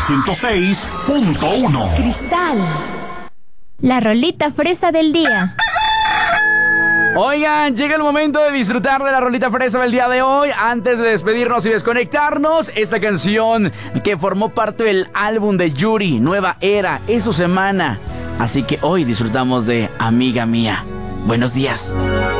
106.1. Cristal. La rolita fresa del día. Oigan, llega el momento de disfrutar de la rolita fresa del día de hoy. Antes de despedirnos y desconectarnos, esta canción que formó parte del álbum de Yuri, Nueva Era, es su semana. Así que hoy disfrutamos de Amiga Mía. Buenos días.